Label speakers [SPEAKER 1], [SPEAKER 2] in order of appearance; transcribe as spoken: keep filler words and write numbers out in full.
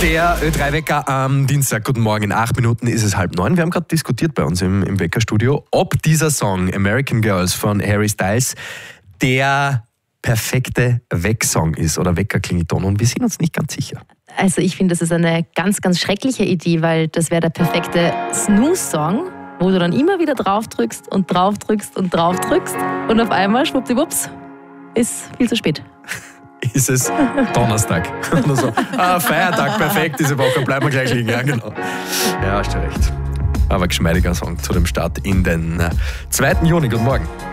[SPEAKER 1] Der Ö drei Wecker am Dienstag. Guten Morgen, in acht Minuten ist es halb neun. Wir haben gerade diskutiert bei uns im, im Weckerstudio, ob dieser Song American Girls von Harry Styles der perfekte Wecksong ist oder Weckerklingelton. Und wir sind uns nicht ganz sicher.
[SPEAKER 2] Also ich finde, das ist eine ganz, ganz schreckliche Idee, weil das wäre der perfekte Snooze-Song, wo du dann immer wieder drauf drückst und drauf drückst und drauf drückst und auf einmal, schwuppdiwupps, ist viel zu spät.
[SPEAKER 1] Ist es Donnerstag oder so. Ah, Feiertag, perfekt diese Woche, bleiben wir gleich liegen. Ja, genau. Ja, hast du recht. Aber geschmeidiger Song zu dem Start in den zweiten Juni. Guten Morgen.